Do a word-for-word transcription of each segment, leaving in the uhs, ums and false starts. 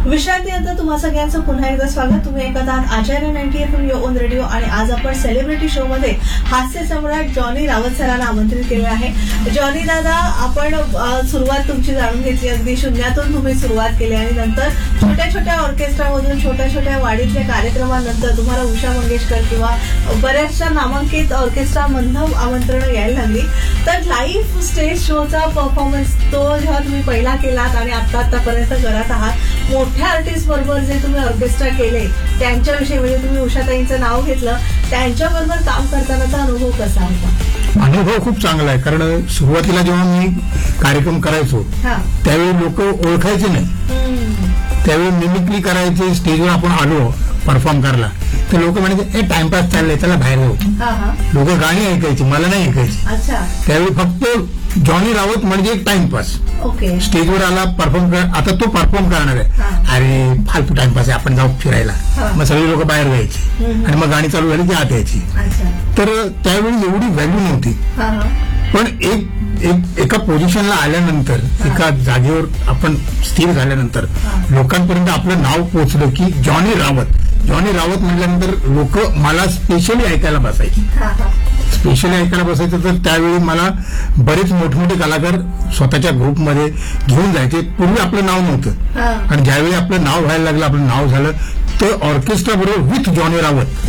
विश्रांतीनंतर तुम्हा सगळ्यांचं पुन्हा एकदा स्वागत. तुम्ही ऐकत आहात आचार्य ninety F M on radio आणि आज आपण सेलिब्रिटी शो मध्ये हास्य सम्राट जॉनी रावत सरांना आमंत्रित केलं आहे. जॉनी दादा, आपण सुरुवात तुमची जाणून घेतली. अगदी शून्यातून तुम्ही सुरुवात केली आणि नंतर छोट्या छोट्या ऑर्केस्ट्रामधून छोट्या छोट्या वाडीतल्या कार्यक्रमानंतर तुम्हाला उषा मंगेशकर किंवा बऱ्याचशा नामांकित ऑर्केस्ट्रामधून आमंत्रण यायला लागली. तर लाईव्ह स्टेज शोचा परफॉर्मन्स तो जेव्हा तुम्ही पहिला केलात आणि आता आतापर्यंत करत आहात, मोठ्या आर्टिस्ट बरोबर जे तुम्ही ऑर्केस्ट्रा केले त्यांच्याविषयी, म्हणजे तुम्ही उषाताईंचं नाव घेतलं, त्यांच्याबरोबर काम करतानाचा अनुभव कसा होता? अनुभव खूप चांगला आहे. कारण सुरुवातीला जेव्हा मी कार्यक्रम करायचो त्यावेळी लोक ओळखायचे नाही. त्यावेळी मिमिक्री करायचे. स्टेजवर आपण आलो परफॉर्म करायला तर लोक म्हणायचे, हे टाइमपास चाललंय, त्याला बाहेर जाऊ. लोक गाणी ऐकायची, मला नाही ऐकायची. त्यावेळी फक्त जॉनी रावत म्हणजे एक टाइमपास. स्टेजवर आला, परफॉर्म कर, आता तो परफॉर्म करणार आहे, अरे फालतू टाइमपास आहे, आपण जाऊ फिरायला. मग सगळे लोक बाहेर जायचे आणि मग गाणी चालू झाली की आत यायची. तर त्यावेळी एवढी व्हॅल्यू नव्हती. पण एक एक एका पोझिशनला आल्यानंतर, एका जागेवर आपण स्थिर झाल्यानंतर लोकांपर्यंत आपलं नाव पोहोचलं की जॉनी रावत. जॉनी रावत म्हटल्यानंतर लोक मला स्पेशली ऐकायला बसायचे. स्पेशली ऐकायला बसायचं तर त्यावेळी मला बरेच मोठमोठे कलाकार स्वतःच्या ग्रुपमध्ये घेऊन जायचे. पूर्वी आपलं नाव नव्हतं आणि ज्यावेळी आपलं नाव व्हायला लागलं, आपलं नाव झालं तर ऑर्केस्ट्रा बरोबर विथ जॉनी रावत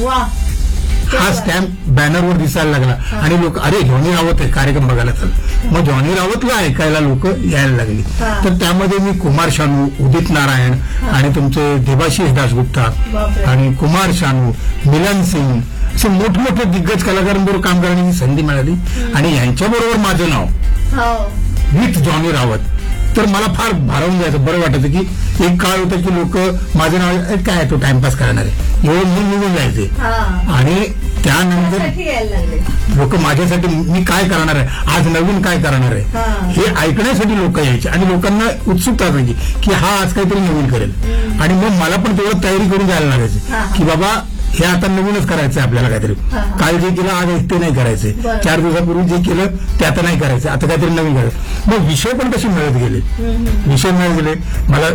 हा स्टॅम्प बॅनरवर दिसायला लागला आणि लोक, अरे जॉनी रावत आहे, कार्यक्रम बघायला चल. मग जॉनी रावतला ऐकायला लोक यायला लागली. तर त्यामध्ये मी कुमार शानू, उदित नारायण आणि तुमचे देवाशीष दासगुप्ता आणि कुमार शानू, मिलन सिंग असे मोठमोठे दिग्गज कलाकारांबरोबर काम करण्याची संधी मिळाली आणि यांच्याबरोबर माझं नाव विथ जॉनी रावत. तर मला फार भारावून जायचं, बरं वाटायचं की एक काळ होता की लोक माझं नाव काय तो टाइमपास करणार आहे एवढं म्हणून निघून जायचे. आणि त्यानंतर लोक माझ्यासाठी मी काय करणार आहे, आज नवीन काय करणार आहे हे ऐकण्यासाठी लोक यायचे आणि लोकांना उत्सुकता असायची की हा आज काहीतरी नवीन करेल. आणि मग मला पण तेवढं तयारी करून जायला लागायची की बाबा हे आता नवीनच करायचं आपल्याला. काहीतरी काल जे केलं आज ते नाही करायचे, चार दिवसापूर्वी जे केलं ते आता नाही करायचं, आता काहीतरी नवीन करायचं. मग विषय पण तसे मिळत गेले, विषय मिळत गेले. मला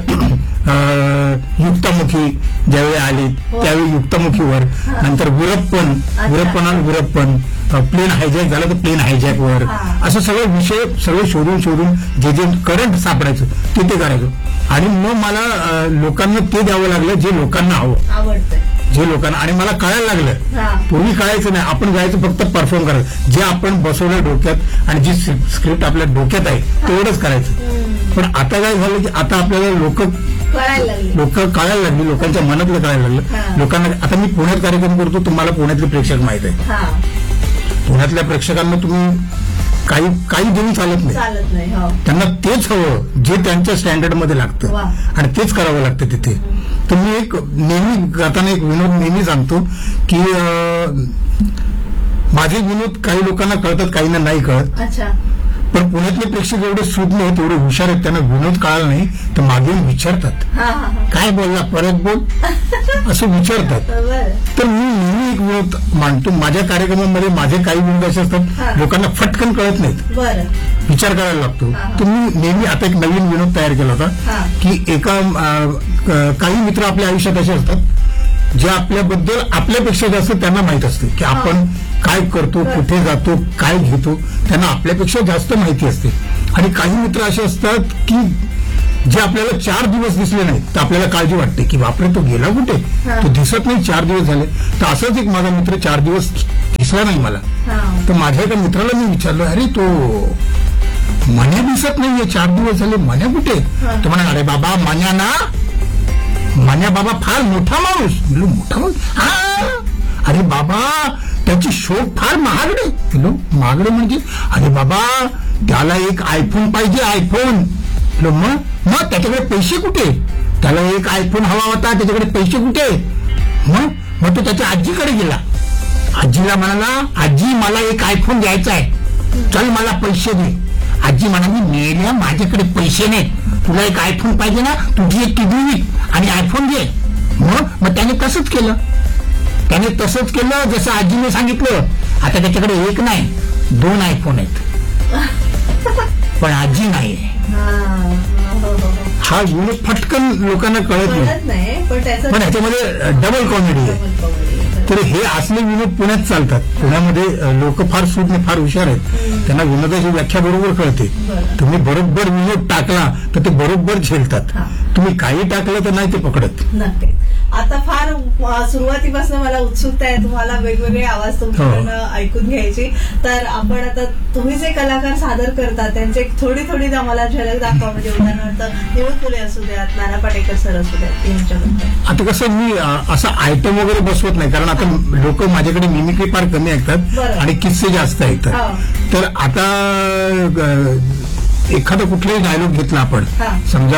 युक्तामुखी ज्यावेळी आली त्यावेळी युक्तामुखीवर, नंतर विरप्पन, विरप्पन विरप्पन प्लेन हायजॅक झालं तर प्लेन हायजॅक वर, असं सगळे विषय सगळे शोधून शोधून जे जे करंट सापडायचं ते ते करायचं. आणि मग मला लोकांना ते द्यावं लागलं जे लोकांना आवडतं, जे लोकांना. आणि मला कळायला लागलं, पूर्वी कळायचं नाही, आपण जायचं फक्त परफॉर्म करायचं, जे आपण बसवलं डोक्यात आणि जी स्क्रिप्ट आपल्या डोक्यात आहे तेवढंच करायचं. पण आता काय झालं की आता आपल्याला लोक लोक कळायला लागली, लोकांच्या मनातलं कळायला लागलं. लोकांना आता मी पुण्यात कार्यक्रम करतो, तुम्हाला पुण्यातले प्रेक्षक माहित आहे. पुण्यातल्या प्रेक्षकांना तुम्ही काही काही देऊन चालत नाही, त्यांना तेच हवं जे त्यांच्या स्टँडर्डमध्ये लागतं आणि तेच करावं लागतं तिथे. तर मी एक नेहमी गाताना एक विनोद नेहमी सांगतो की माझे विनोद काही लोकांना कळतात, काहींना नाही कळत. पण पुण्यातले प्रेक्षक एवढे सुज्ञ आहेत, एवढे हुशार आहेत, त्यांना विनोद कळाला नाही तर मागे येऊन विचारतात, काय बोलला परत बोल असं विचारतात. तर मी नेहमी एक विनोद मांडतो माझ्या कार्यक्रमामध्ये. माझे काही विनोद असे असतात लोकांना फटकन कळत नाहीत, विचार करायला लागतो. तर मी नेहमी आता एक नवीन विनोद तयार केला होता की एका काही मित्र आपल्या आयुष्यात असे असतात जे आपल्याबद्दल आपल्यापेक्षा जास्त त्यांना माहित असते की आपण काय करतो, कुठे जातो, काय घेतो, त्यांना आपल्यापेक्षा जास्त माहिती असते. आणि काही मित्र असे असतात की जे आपल्याला चार दिवस दिसले नाहीत तर आपल्याला काळजी वाटते की बापरे तो गेला कुठे, तो दिसत नाही, चार दिवस झाले. तर असंच एक माझा मित्र चार दिवस दिसला नाही मला. तर माझ्या एका मित्राला मी विचारलं, अरे तो मन्या दिसत नाहीये, चार दिवस झाले, मन्या कुठे? तो म्हणा, अरे बाबा मन्या ना, मन्या बाबा फार मोठा माणूस. म्हणलो मोठा माणूस? हा. अरे बाबा त्याची शोक फार महागडे. म्हणलो महागडे म्हणजे? अरे बाबा त्याला एक आयफोन पाहिजे, आयफोन. मग मग त्याच्याकडे पैसे कुठे? त्याला एक आयफोन हवा होता, त्याच्याकडे पैसे कुठे? मग मग तो त्याच्या आजीकडे गेला, आजीला म्हणाला, आजी मला एक आयफोन द्यायचा आहे, चल मला पैसे दे. आजी म्हणाली, मेल्या माझ्याकडे पैसे नाहीत, तुला एक आयफोन पाहिजे ना, तुझी एक टीव्ही विक आणि आयफोन घे. मग मग त्याने तसंच केलं, त्याने तसंच केलं जसं आजीने सांगितलं. आता त्याच्याकडे एक नाही दोन आयफोन आहेत, पण आजी नाही. हा विनोद फटकन लोकांना कळत कळत नाही, पण त्याचं पण ह्याच्यामध्ये डबल कॉमेडी आहे. Double comedy. तर हे असले विनोद पुण्यात चालतात. पुण्यामध्ये लोक फार सूज्ञ, फार हुशार आहेत. त्यांना विनोदाची व्याख्या बरोबर कळते. बरं. तुम्ही बरोबर विनोद टाकला तर ते बरोबर झेलतात. हा. तुम्ही काही टाकलं तर नाही ते पकडत. नक्की. आता फार अ, सुरुवातीपासून मला उत्सुकता आहे तुम्हाला वेगवेगळे आवाज तुमच्याकडनं ऐकून घ्यायची. तर आपण आता तुम्ही जे कलाकार सादर करता त्यांचे थोडी थोडी आम्हाला झलक दाखवा. म्हणजे उदाहरणार्थ निवड फुले असू द्यात, नाना पाटेकर सर असू द्यात, यांच्याबद्दल. आता कसं मी अ, असं आयटम वगैरे बसवत नाही, कारण आता लोक माझ्याकडे मिमिक्री फार कमी ऐकतात बरं. आणि किस्से जास्त ऐकतात. हा. तर आता अ, एखादा कुठलाही डायलॉग घेतला आपण, हा. समजा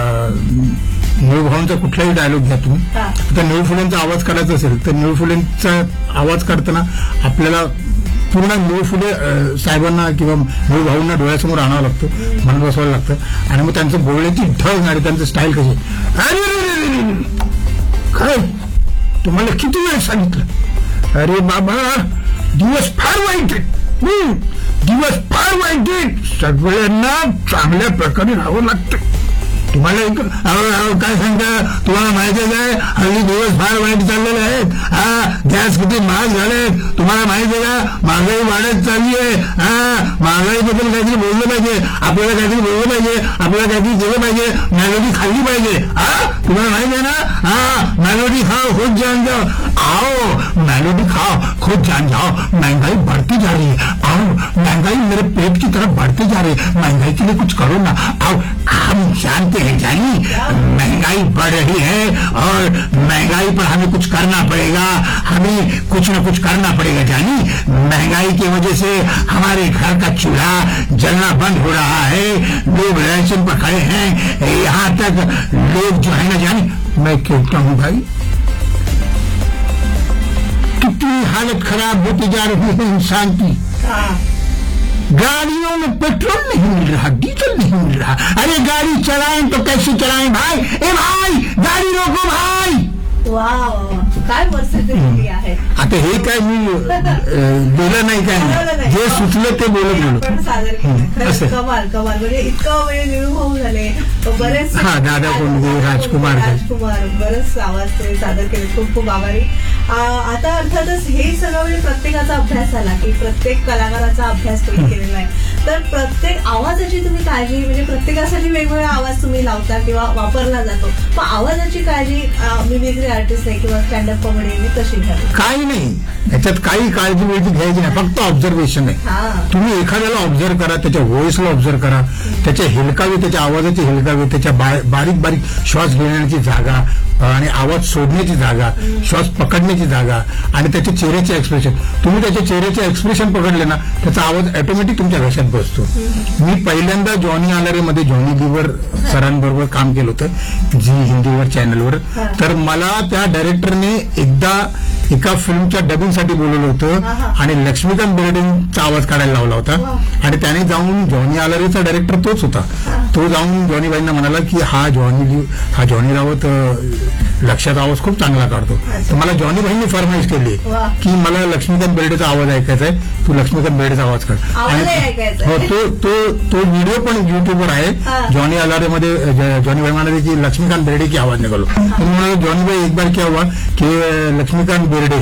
निळू भाऊंचा कुठलाही डायलॉग घ्या तुम्ही. हा. आता निळू फुलेंचा आवाज काढायचा असेल तर निळू फुलेंचा आवाज काढताना आपल्याला पूर्ण निळू फुले अ, साहेबांना किंवा निळू भाऊंना डोळ्यासमोर आणावं लागतं, मन बसवायला लागतं. आणि मग त्यांचं बोलण्याची ढग आणि त्यांचं स्टाईल कशी, अरे रे रे रे रे, काय तुम्हाला किती वेळ सांगितलं, अरे बाबा दिवस फार वाईट आहेत, हं, दिवस फार वाईट आहेत, सगळ्यांना चांगल्या प्रकारे राहावं लागतं. तुम्हाला एक काय सांगता, तुम्हाला माहिती आहे काय, हल्ली दिवस फार वाईट चाललेले आहेत. हा, गॅस किती महाग झाले, तुम्हाला माहिती आहे का, महागाई वाढत चालली आहे. हा, महागाईबद्दल काहीतरी बोललं पाहिजे, आपल्याला काहीतरी बोललं पाहिजे, आपल्याला काहीतरी केलं पाहिजे, मेलोडी खाल्ली पाहिजे. हा, तुम्हाला माहिती आहे ना, हा, मेलोडी खाओ खुद जान जाओ, आओ मेलोडी खाओ खुद जान जाओ, महंगाई बढ़ती जा रही है, आओ महंगाई मेरे पेट की तरफ बढ़ती जा रही है, महंगाई के लिए कुछ करो ना, आओ हम जानते हैं जानी महंगाई बढ़ रही है और महंगाई पर हमें कुछ करना पड़ेगा, हमें कुछ न कुछ करना पड़ेगा जानी, महंगाई की वजह से हमारे घर का चूल्हा जलना बंद हो रहा है, लोग राशन पर खड़े हैं, यहाँ तक लोग जो है ना जानी, मैं कहता हूँ भाई कितनी हालत खराब होती जा रही है इंसान की. गाड़ियों में पेट्रोल नहीं मिल रहा, डीजल नहीं मिल रहा. अरे गाड़ी चलाएं तो कैसे चलाएं भाई, ए भाई गाड़ी रोको भाई. वा काय वर्सेटिलिटी आहे. आता हे काय मी बोललं नाही, काय नाही, जे सुचलं ते बोलत गेलो. सादर केलं. कमाल कमाल. म्हणजे इतकं वेळ निळू भाऊ झाले, बरेच हा, दादा कोंडके, राजकुमार राजकुमार बरेच आवाज ते सादर केले. खूप खूप आभारी. आता अर्थातच हे सगळं म्हणजे प्रत्येकाचा अभ्यास झाला की प्रत्येक कलाकाराचा अभ्यास तुम्ही केलेला आहे. तर प्रत्येक आवाजाची तुम्ही काळजी, म्हणजे प्रत्येकासाठी वेगवेगळा आवाज तुम्ही लावता किंवा वापरला जातो, मग आवाजाची काळजी मिमिक्री आर्टिस्ट आहे किंवा स्टँडअप कॉमेडी कशी घ्यावी? काही नाही, याच्यात काही काळजी वेळची घ्यायची नाही, फक्त ऑब्झर्वेशन आहे. तुम्ही एखाद्याला ऑब्झर्व करा, त्याच्या व्हॉइसला ऑब्झर्व करा, त्याच्या हेलकावे, त्याच्या आवाजाचे हेलकावे, त्याच्या बारीक बारीक श्वास घेण्याची जागा आणि आवाज सोडण्याची जागा, श्वास पकडण्याची जागा आणि त्याच्या चेहऱ्याचे एक्सप्रेशन. तुम्ही त्याच्या चेहऱ्याचे एक्सप्रेशन पकडले ना, त्याचा आवाज ऑटोमॅटिक तुमच्या घशात बसतो. मी पहिल्यांदा जॉनी आलारेमध्ये जॉनी लीवर सरांबरोबर काम केलं होतं, झी हिंदीवर चॅनलवर. तर मला त्या डायरेक्टरने एकदा एका फिल्मच्या डबिंगसाठी बोलवलं होतं आणि लक्ष्मीकांत बेर्डेंचा आवाज काढायला लावला होता. आणि त्याने जाऊन जॉनी आलारेचा डायरेक्टर तोच होता. तो जाऊन जॉनीबाईंना म्हणाला की हा जॉनी हा जॉनी रावत लक्षात आवाज खूप चांगला काढतो. तर मला जॉनीबाईंनी फरमाईश केली की मला लक्ष्मीकांत बेर्डेचा आवाज ऐकायचा आहे, तू लक्ष्मीकांत बेर्डेचा आवाज काढ. आणि हो, तो तो तो व्हिडिओ पण युट्यूबवर आहे. जॉनी आलारेमध्ये जॉनीबाई म्हणाले की लक्ष्मीकांत बेर्डे की आवाज निघालो. तर म्हणाले जॉनीबाई एक बार क्या हुआ की लक्ष्मीकांत बेर्डे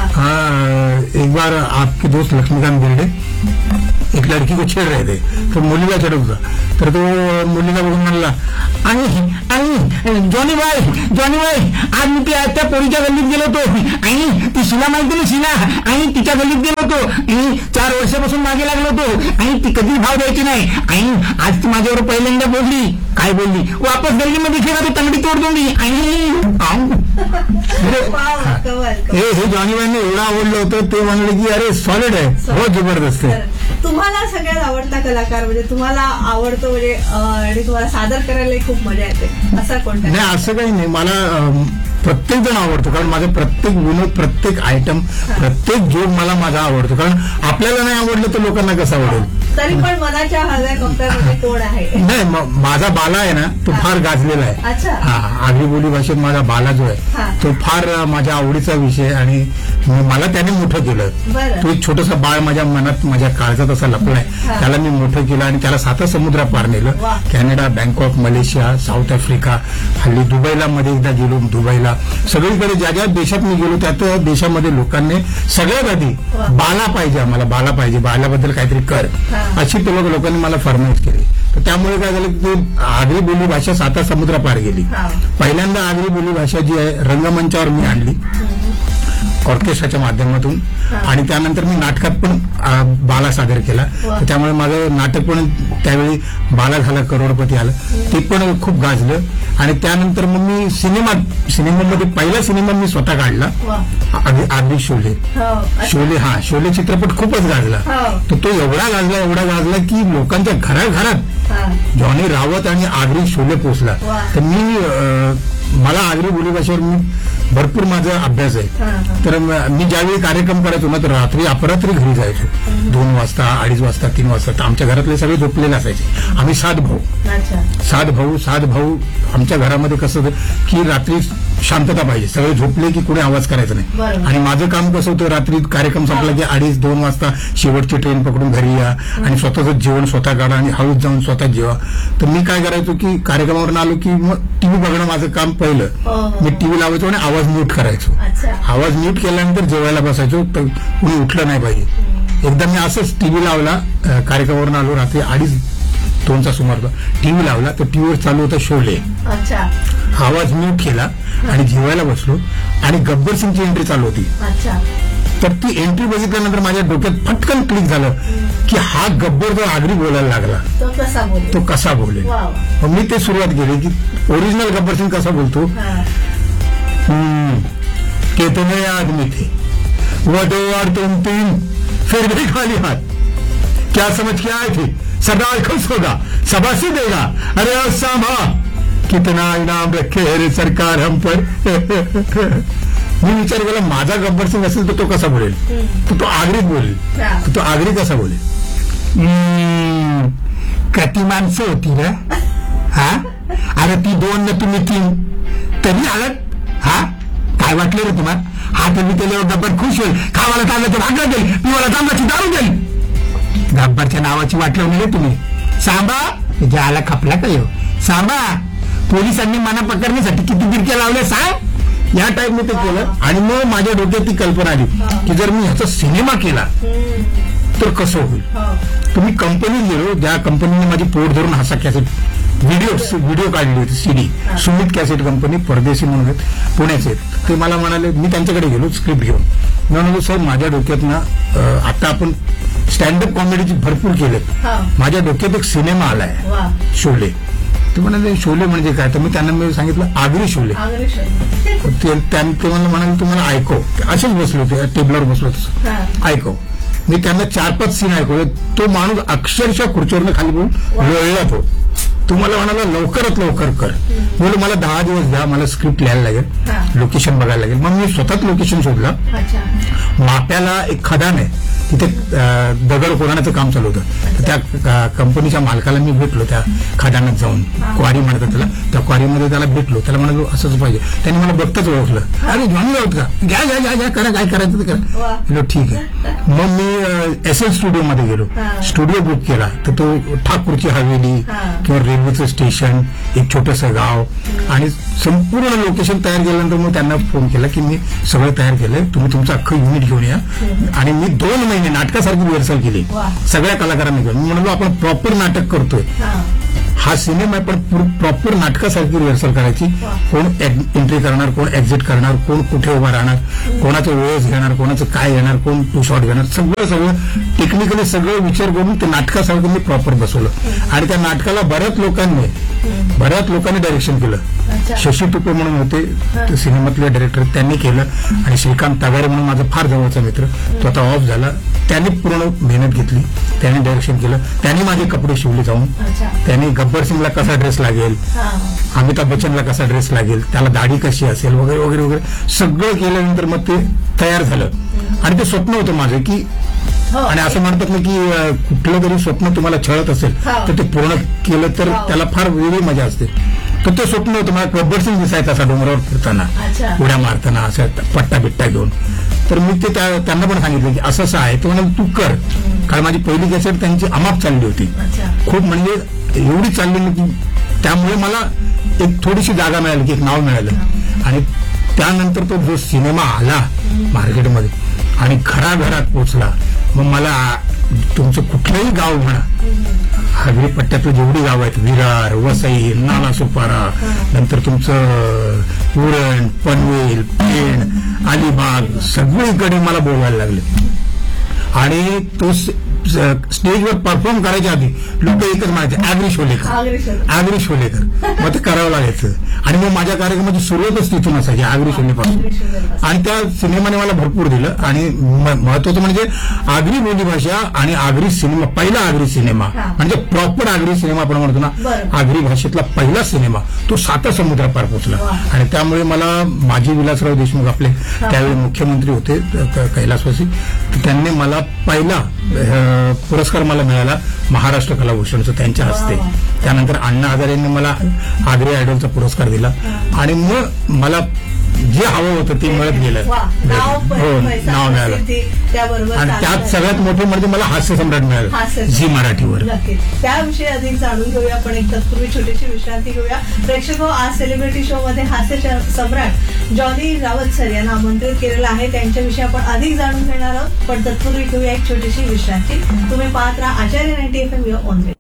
हाँ एक बार आपके दोस्त लक्ष्मीकांत बेर्डे एक लड़की को छेड़ रहे थे, तो मुलीला चढत होता. तर तो मुलीला बघून म्हणला, आणि आणि जॉनी बाई जॉनी बाई आज मी त्या त्या पोरीच्या गल्लीत गेलो होतो आणि ती शिला माहिती ना शिला, आणि तिच्या गल्लीत गेलो होतो आणि चार वर्षापासून मागे लागलो होतो आणि ती कधीच भाव द्यायची नाही. आणि आज ती माझ्यावर पहिल्यांदा बोलली, काय बोलली, वापस गल्लीमध्ये फिरा तो तंगडी तोड दूंगी. हे हे जॉनीबाईंना एवढं आवडलं होतं, ते म्हणले की अरे सॉलिड आहे, बहुत जबरदस्त आहे. तुम्हाला सगळ्यात आवडता कलाकार म्हणजे तुम्हाला आवडतो म्हणजे आणि तुम्हाला सादर करायला खूप मजा येते असा कोणता? नाही, असं काही नाही. मला प्रत्येक जण आवडतो, कारण माझं प्रत्येक विनोद, प्रत्येक आयटम, प्रत्येक जोक मला माझा आवडतो. कारण आपल्याला नाही आवडलं तर लोकांना कसं आवडेल. तरी पण मनाच्या हव्या कप्प्यामध्ये कोण आहे? नाही, माझा बाला आहे ना, तो फार गाजलेला आहे. अच्छा. हा, आगरी बोली भाषेत माझा बाला जो आहे तो फार माझ्या आवडीचा विषय आणि मला त्याने मोठं केलं. तो एक छोटसा बाळ माझ्या मनात माझ्या काळजात असा लपलाय, त्याला मी मोठं केलं आणि त्याला साता समुद्रा पार नेलं. Canada, Bangkok, Malaysia, south Africa, हल्ली दुबईला मध्ये एकदा गेलो. दुबईला सगळीकडे ज्या ज्या देशात मी गेलो त्या त्या देशामध्ये लोकांनी सगळ्यात आधी बाला पाहिजे, आम्हाला बाला पाहिजे, बाल्याबद्दल काहीतरी कर, अशी ते लोक लोकांनी मला फरमाईश केली. तर त्यामुळे काय झालं की ते आगरी बोली भाषा साता समुद्रा पार गेली. पहिल्यांदा आगरी बोली भाषा जी आहे रंगमंचावर मी आणली ऑर्केस्ट्राच्या माध्यमातून, आणि त्यानंतर मी नाटकात पण बाला सादर केला. त्यामुळे माझं नाटक पण त्यावेळी बाला झाला, करोडपती आलं, ते पण खूप गाजलं. आणि त्यानंतर मग मी सिनेमा सिनेमामध्ये पहिला सिनेमा मी स्वतः काढला, आगरी शोले. शोले हा शोले चित्रपट खूपच गाजला. तर तो एवढा गाजला एवढा गाजला की लोकांच्या घराघरात जॉनी रावत आणि आगरी शोले पोचला. तर मी मला आगरी बोलीभाषेवर मी भरपूर माझा अभ्यास आहे. तर मी ज्यावेळी कार्यक्रम करायचो ना तर रात्री अपरात्री घरी जायचो, दोन वाजता अडीच वाजता तीन वाजता. तर आमच्या घरातले सगळे झोपलेले असायचे. आम्ही सात भाऊ सात भाऊ सात भाऊ आमच्या घरामध्ये कसं होतं की रात्री शांतता पाहिजे, सगळे झोपले की कुणी आवाज करायचा नाही. आणि माझं काम कसं होतं, रात्री कार्यक्रम संपला की अडीच दोन वाजता शेवटची ट्रेन पकडून घरी या आणि स्वतःचं जेवण स्वतः काढा आणि हाऊस जाऊन स्वतः जेवा. तर मी काय करायचो की कार्यक्रमावरून आलो की मग टीव्ही बघणं माझं काम पहिलं. मी टीव्ही लावायचो आणि आवाज म्यूट करायचो. आवाज म्यूट केल्यानंतर जेवायला बसायचो, तर कुणी उठलं नाही पाहिजे. एकदा मी असंच टीव्ही लावला, कार्यक्रमावरून आलो रात्री अडीच दोनचा सुमार टीव्ही लावला, तर टीव्हीवर चालू होता शोले. आवाज म्यूट केला आणि जेवायला बसलो आणि गब्बर सिंगची एंट्री चालू होती. तर ती एंट्री बघितल्यानंतर माझ्या डोक्यात फटकन क्लिक झालं की हा गब्बर जो आगरी बोलायला लागला तो कसा बोलेल. मग मी ते सुरुवात केली की ओरिजिनल गब्बर सिंग कसा बोलतो. कितने आदमी थे वो दो और तुम तीन फिर भी खाली हाथ, क्या समझ के आए थे, सरदार खुश होगा, शाबाशी देगा, अरे सामा कितना इनाम रखे है सरकार हम पर. मी विचार केला माझा गब्बर सिंग असेल तर तो कसा बोलेल, तर तो आगरीत बोलेल. तर तो आगरी कसा बोलेल. किती माणसं होती रे, हा अरे ती दोन न तुम्ही तीन तरी आलात, हा काय वाटलं रे तुम्हाला, हा तुम्ही त्याच्यावर गब्बर खुश होईल, खावाला तांब्याचं भाकर देईल, पिवाला तांब्याची दारू देईल. गब्बरच्या नावाची वाट लावली रे तुम्ही. सांबा ज्याला खपला का येऊ सांबा, पोलिसांनी मना पकडण्यासाठी किती गिरक्या लावल्या सांग. या टाईप मी ते केलं आणि मग माझ्या डोक्यात ती कल्पना आली की जर मी ह्याचा सिनेमा केला तर कसं होईल. तर मी कंपनीत गेलो, ज्या कंपनीने माझी पोट धरून हसा कॅसेट व्हिडिओ व्हिडिओ काढली होती, सीडी, सुमित कॅसेट कंपनी, परदेशी म्हणून आहेत पुण्याचे. ते मला म्हणाले, मी त्यांच्याकडे गेलो स्क्रिप्ट घेऊन. मी म्हणालो साहेब माझ्या डोक्यात ना आता आपण स्टँडअप कॉमेडीची भरपूर केलेत, माझ्या डोक्यात एक सिनेमा आलाय शोले. ते म्हणाले शोले म्हणजे काय, तर मी त्यांना मी सांगितलं आगरी शोले. ते मला म्हणाले तुम्हाला ऐकव, असेच बसलो होते टेबलवर बसलो तसं ऐकव. मी त्यांना चार पाच सीन ऐकवले. तो माणूस अक्षरशः खुर्चीवरनं खाली बोलून लोळला. तो तुम्हाला म्हणाला लवकरात लवकर कर. बोल मला दहा दिवस द्या, मला स्क्रिप्ट लिहायला लागेल, लोकेशन बघायला लागेल. मग मी स्वतःच लोकेशन शोधलं. माप्याला एक खदान आहे, तिथे दगड कोरण्याचं काम चालू होतं. त्या कंपनीच्या मालकाला मी भेटलो त्या खदानात जाऊन, क्वारी म्हणतात त्याला, त्या क्वारीमध्ये त्याला भेटलो. त्याला म्हणालो असंच पाहिजे. त्यांनी मला बघताच ओळखलं, अरे जॉनी राऊत का, घ्या घ्या घ्या घ्या करा, काय करायचं ते करा. म्हटलं ठीक आहे. मग मी एस एल स्टुडिओ मध्ये गेलो, स्टुडिओ बुक केला. तर तो ठाकूरची हवेली किंवा रेल्वेचं स्टेशन, एक छोटंसं गाव आणि संपूर्ण लोकेशन तयार केल्यानंतर मग त्यांना फोन केला की मी सगळं तयार केलंय, तुम्ही तुमचं अख्खं युनिट घेऊन या. आणि मी दोन महिने नाटकासारखी रिहर्सल केली सगळ्या कलाकारांनी घेऊन. मी म्हणलो आपण प्रॉपर नाटक करतोय, हा सिनेमा आहे पण प्रॉपर नाटकासारखी रिहर्सल करायची. कोण एंट्री करणार, कोण एक्झिट करणार, कोण कुठे उभा राहणार, कोणाचं वेळेस घेणार, कोणाचं काय घेणार, कोण टू शॉट घेणार, सगळं सगळं टेक्निकली सगळं विचार करून ते नाटकासारखं मी प्रॉपर बसवलं. आणि त्या नाटकाला बऱ्याच लोकांनी बऱ्याच लोकांनी डायरेक्शन केलं. शशी टुपे म्हणून होते सिनेमातले डायरेक्टर, त्यांनी केलं. आणि श्रीकांत तगारे म्हणून माझा फार जवळचा मित्र, तो आता ऑफ झाला, त्यांनी पूर्ण मेहनत घेतली, त्यांनी डायरेक्शन केलं. त्यांनी माझे कपडे शिवले जाऊन, त्यांनी गब्बर सिंगला कसा ड्रेस लागेल, अमिताभ बच्चनला कसा ड्रेस लागेल, त्याला दाढी कशी असेल वगैरे वगैरे वगैरे सगळं केल्यानंतर मग ते तयार झालं. आणि ते स्वप्न होतं माझं की, आणि असं म्हणतात ना की कुठलं तरी स्वप्न तुम्हाला छळत असेल तर ते पूर्ण केलं तर त्याला फार वेगळी मजा असते. तर ते स्वप्न होतं मला गब्बर सिंग दिसायचं असा डोंगरावर फिरताना, उड्या मारताना, असं पट्टा बिट्टा घेऊन. तर मी ते त्या- त्यांना पण सांगितलं की असं असं आहे तो म्हणाल तू कर. कारण माझी पहिली कॅसेट त्यांची अमाप चालली होती, खूप म्हणजे एवढी चालली की त्यामुळे मला एक थोडीशी जागा मिळाली की एक नाव मिळालं. आणि त्यानंतर तो जो सिनेमा आला मार्केटमध्ये आणि घराघरात पोचला, मग मला तुमचं कुठलंही गाव म्हणा, आगरी पट्ट्यातलं जेवढी गाव आहेत, विरार, वसई, नालासोपारा, नंतर तुमचं उरण, पनवेल, पेण, अलिबाग, सगळीकडे मला बोलवायला लागले. आणि तो स्टेजवर परफॉर्म करायच्या आधी लोक एकच म्हणायचे आगरी शोलेकर, आगरी शोलेकर. मग ते करावं लागायचं. आणि मग माझ्या कार्यक्रमाची सुरुवातच तिथून असायची आगरी शोलेपासून. आणि त्या सिनेमाने मला भरपूर दिलं. आणि महत्वाचं म्हणजे आगरी बोलीभाषा आणि आगरी सिनेमा, पहिला आगरी सिनेमा म्हणजे प्रॉपर आगरी सिनेमा आपण म्हणतो ना, आगरी भाषेतला पहिला सिनेमा तो साता समुद्रापार पोहोचला. आणि त्यामुळे मला माजी विलासराव देशमुख आपले त्यावेळी मुख्यमंत्री होते कैलासवासी, त्यांनी मला पहिला पुरस्कार मला मिळाला महाराष्ट्र कलाभूषणचा त्यांच्या हस्ते. त्यानंतर अण्णा हजारे यांनी मला आगरी आयडॉलचा पुरस्कार दिला. आणि मग मला जे हवं होतं ते मिळत गेलं, हो नाव मिळालं. आणि त्यात सगळ्यात मोठे म्हणजे मला हास्य सम्राट मिळालं झी मराठीवर. त्याविषयी अधिक जाणून घेऊया, पण एक तत्पूर्वी छोटीशी विश्रांती घेऊया. प्रेक्षक आज सेलिब्रिटी शो मध्ये हास्य सम्राट जॉनी रावत सर यांना आमंत्रित केलेलं आहे. त्यांच्याविषयी आपण अधिक जाणून घेणार आहोत, पण तत्पूर्वी घेऊया एक छोटीशी विश्रांती. तुम्ही पाहत राहा आचार्य नाईन्टी एफ एम ऑन.